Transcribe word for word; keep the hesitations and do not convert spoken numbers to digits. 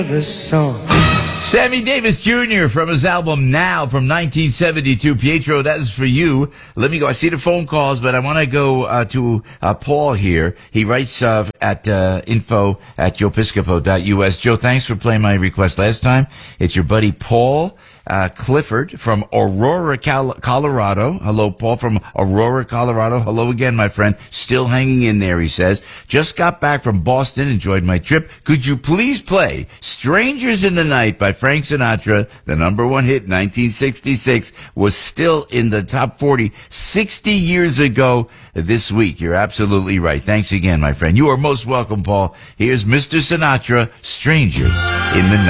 the song. Sammy Davis Junior from his album Now from nineteen seventy-two. Pietro, that is for you. Let me go. I see the phone calls, but I want to go uh, to uh, Paul here. He writes uh, at uh, info at joe piscopo dot u s. Joe, thanks for playing my request last time. It's your buddy Paul uh, Clifford from Aurora, Cal- Colorado. Hello, Paul from Aurora, Colorado. Hello again, my friend. Still hanging in there, he says. Just got back from Boston. Enjoyed my trip. Could you please play Strangers in the Night by Frank Sinatra? The number one hit, nineteen sixty-six, was still in the top forty sixty years ago this week. You're absolutely right. Thanks again, my friend. You are most welcome, Paul. Here's Mister Sinatra, Strangers in the Night.